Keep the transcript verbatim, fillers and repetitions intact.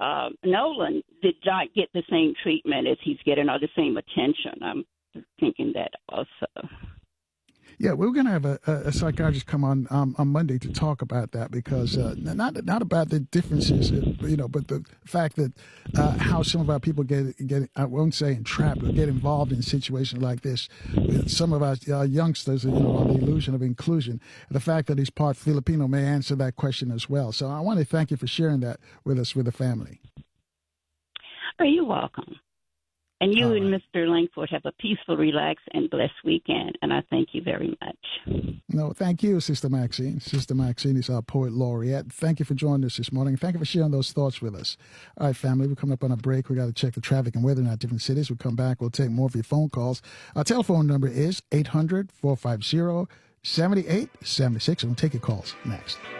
uh, Nolan did not get the same treatment as he's getting, or the same attention. I'm thinking that also. Yeah, we're going to have a, a psychiatrist come on um, on Monday to talk about that, because uh, not not about the differences, you know, but the fact that uh, how some of our people get get I won't say entrapped, but get involved in situations like this. Some of our uh, youngsters, you know, on the illusion of inclusion. The fact that he's part Filipino may answer that question as well. So I want to thank you for sharing that with us, with the family. Oh, you're welcome. And you All and right. Mister Langford have a peaceful, relaxed, and blessed weekend, and I thank you very much. No, thank you, Sister Maxine. Sister Maxine is our poet laureate. Thank you for joining us this morning. Thank you for sharing those thoughts with us. All right, family, we're coming up on a break. We got to check the traffic and weather in our different cities. We'll come back. We'll take more of your phone calls. Our telephone number is eight hundred, four five zero, seven eight seven six, and we'll take your calls next.